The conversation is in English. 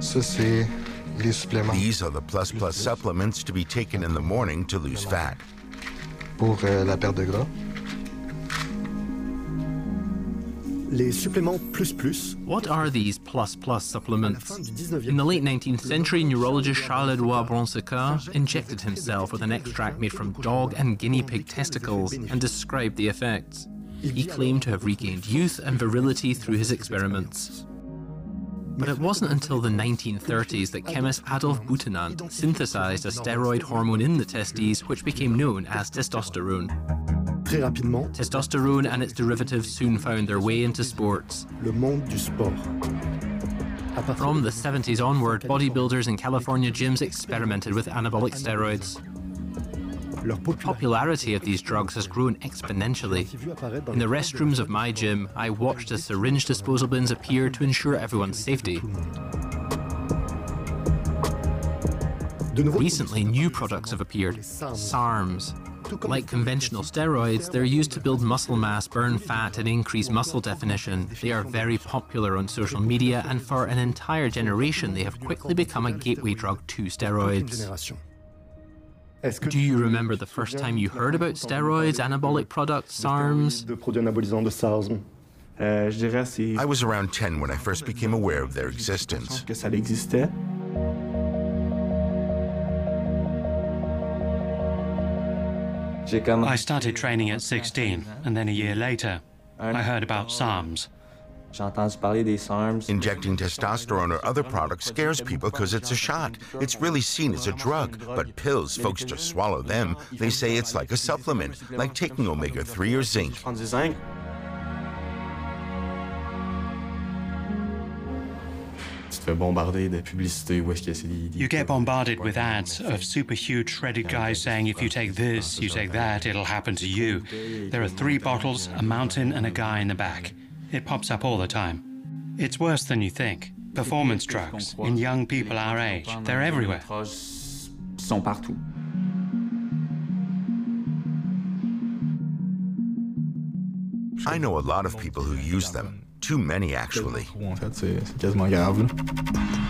Ça, c'est les suppléments These are the plus supplements to be taken in the morning to lose fat. pour la perte de gras. Les suppléments plus. What are these plus supplements? In the late 19th century, neurologist Charles-Édouard Brown-Séquard injected himself with an extract made from dog and guinea pig testicles and described the effects. He claimed to have regained youth and virility through his experiments. But it wasn't until the 1930s that chemist Adolphe Butenandt synthesized a steroid hormone in the testes which became known as testosterone. Très rapidement, Testosterone and its derivatives soon found their way into sports. le monde du sport. From the 70s onward, bodybuilders in California gyms experimented with anabolic steroids. Leur The popularity of these drugs has grown exponentially. In the restrooms of my gym, I watched as syringe disposal bins appeared to ensure everyone's safety. Recently, new products have appeared, SARMs. Like conventional steroids, they're used to build muscle mass, burn fat, and increase muscle definition. They are very popular on social media, and for an entire generation, they have quickly become a gateway drug to steroids. Do you remember the first time you heard about steroids, anabolic products, SARMs? I was around 10 when I first became aware of their existence. I started training at 16, and then a year later, I heard about SARMs. Injecting testosterone or other products scares people because it's a shot. It's really seen as a drug, but pills, folks just swallow them. They say it's like a supplement, like taking omega-3 or zinc. You get bombarded with ads of super huge shredded guys saying if you take this, you take that, it'll happen to you. There are 3 bottles, a mountain, and a guy in the back. It pops up all the time. It's worse than you think. Performance drugs in young people our age, they're everywhere. I know a lot of people who use them. Too many, actually.